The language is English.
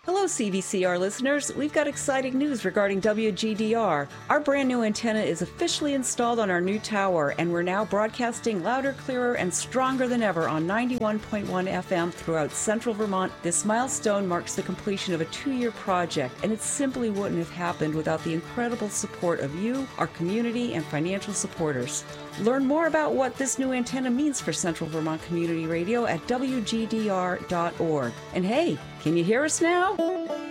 Hello, CVCR listeners. We've got exciting news regarding WGDR. Our brand new antenna is officially installed on our new tower, and we're now broadcasting louder, clearer, and stronger than ever on 91.1 FM throughout central Vermont. This milestone marks the completion of a 2-year project, and it simply wouldn't have happened without the incredible support of you, our community, and financial supporters. Learn more about what this new antenna means for Central Vermont Community Radio at WGDR.org. And hey, can you hear us now?